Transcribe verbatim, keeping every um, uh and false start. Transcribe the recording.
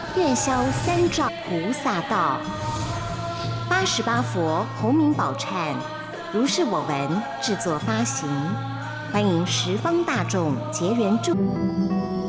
月销三兆菩萨道，八十八佛洪名宝忏，如是我闻制作发行，欢迎十方大众结缘助。